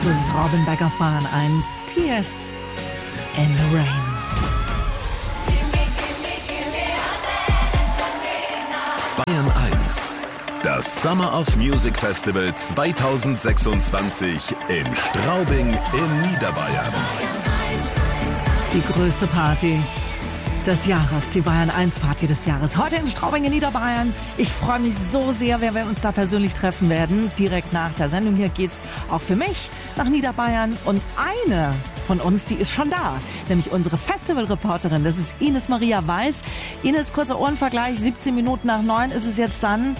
Das ist Robin Beck auf Bayern 1. Tears in the Rain. Bayern 1. Das Summer of Music Festival 2026 in Straubing in Niederbayern. Die größte Party des Jahres, die Bayern 1 Party des Jahres. Heute in Straubing in Niederbayern. Ich freue mich so sehr, wenn wir uns da persönlich treffen werden. Direkt nach der Sendung hier geht's auch für mich nach Niederbayern. Und eine von uns, die ist schon da. Nämlich unsere Festivalreporterin. Das ist Ines Maria Weiß. Ines, kurzer Ohrenvergleich. 17 Minuten nach 9 ist es jetzt dann.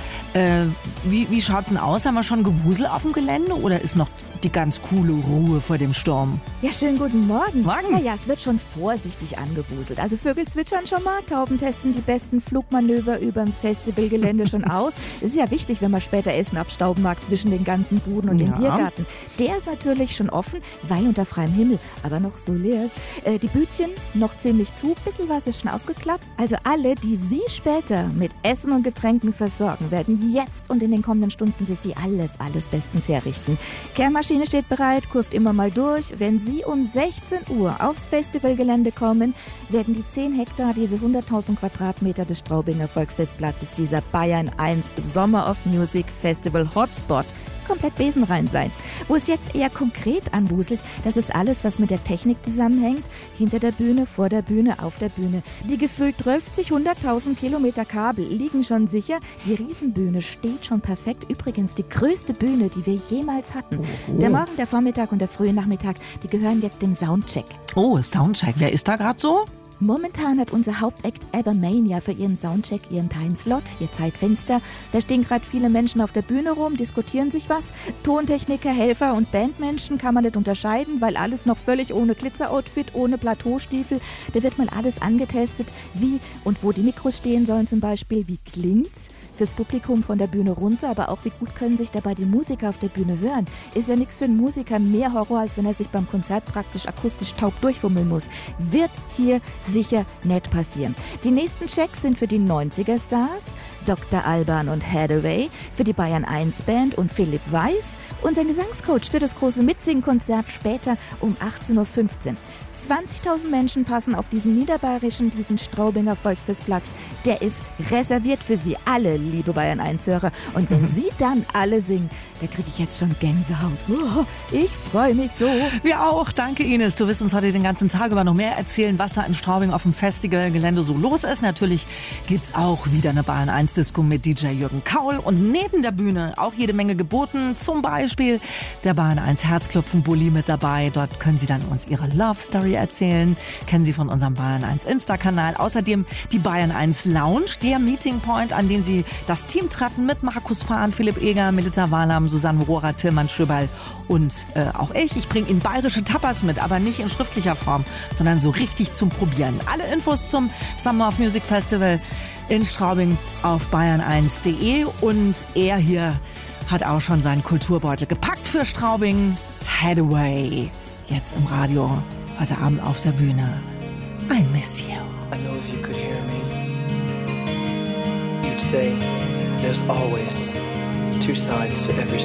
Wie schaut's denn aus? Haben wir schon Gewusel auf dem Gelände oder ist noch die ganz coole Ruhe vor dem Sturm? Ja, schönen guten Morgen. Morgen. Naja, es wird schon vorsichtig angewuselt. Also Vögel zwitschern schon mal, Tauben testen die besten Flugmanöver über dem Festivalgelände schon aus. Es ist ja wichtig, wenn man später Essen abstauben mag zwischen den ganzen Buden und dem Biergarten. Der ist natürlich schon offen, weil unter freiem Himmel, aber noch so leer ist. Die Bütchen noch ziemlich zu, bisschen was ist schon aufgeklappt. Also alle, die Sie später mit Essen und Getränken versorgen, werden jetzt und in den kommenden Stunden für Sie alles bestens herrichten. Kehrmaschine steht bereit, kurft immer mal durch. Wenn Sie um 16 Uhr aufs Festivalgelände kommen, werden die 10 Hektar, diese 100.000 Quadratmeter des Straubinger Volksfestplatzes, dieser Bayern 1 Summer of Music Festival Hotspot, komplett besenrein sein. Wo es jetzt eher konkret anwuselt, das ist alles, was mit der Technik zusammenhängt. Hinter der Bühne, vor der Bühne, auf der Bühne. Die gefühlt 100.000 Kilometer Kabel liegen schon sicher. Die Riesenbühne steht schon perfekt. Übrigens die größte Bühne, die wir jemals hatten. Der Morgen, der Vormittag und der frühe Nachmittag, die gehören jetzt dem Soundcheck. Oh, Soundcheck. Wer ist da gerade so? Momentan hat unser Hauptakt Abermania für ihren Soundcheck ihren Timeslot, ihr Zeitfenster. Da stehen gerade viele Menschen auf der Bühne rum, diskutieren sich was. Tontechniker, Helfer und Bandmenschen kann man nicht unterscheiden, weil alles noch völlig ohne Glitzeroutfit, ohne Plateaustiefel. Da wird mal alles angetestet, wie und wo die Mikros stehen sollen zum Beispiel. Wie klingt's fürs Publikum von der Bühne runter, aber auch wie gut können sich dabei die Musiker auf der Bühne hören. Ist ja nichts für einen Musiker mehr Horror, als wenn er sich beim Konzert praktisch akustisch taub durchfummeln muss. Wird hier sicher nicht passieren. Die nächsten Checks sind für die 90er-Stars, Dr. Alban und Hathaway, für die Bayern 1 Band und Philipp Weiß, unser Gesangscoach für das große Mitsingen-Konzert später um 18.15 Uhr. 20.000 Menschen passen auf diesen diesen Straubinger Volksfestplatz. Der ist reserviert für Sie alle, liebe Bayern 1-Hörer. Und wenn Sie dann alle singen, da kriege ich jetzt schon Gänsehaut. Oh, ich freue mich so. Wir auch. Danke, Ines. Du wirst uns heute den ganzen Tag über noch mehr erzählen, was da in Straubing auf dem Festivalgelände so los ist. Natürlich gibt's auch wieder eine Bayern 1 Disco mit DJ Jürgen Kaul. Und neben der Bühne auch jede Menge geboten. Zum Beispiel der Bayern 1 Herzklopfen-Bulli mit dabei. Dort können Sie dann uns Ihre Love Story erzählen. Kennen Sie von unserem Bayern 1 Insta-Kanal. Außerdem die Bayern 1 Lounge, der Meeting Point, an dem Sie das Team treffen mit Markus Fahn, Philipp Eger, Melita Wahlam, Susanne Rohrer, Tillmann Schöberl und auch ich. Ich bringe Ihnen bayerische Tapas mit, aber nicht in schriftlicher Form, sondern so richtig zum Probieren. Alle Infos zum Summer of Music Festival in Straubing auf bayern1.de. Und er hier hat auch schon seinen Kulturbeutel gepackt für Straubing. Hathaway, jetzt im Radio, heute Abend auf der Bühne. I miss you. I know if you could hear me, you'd say there's always two sides to every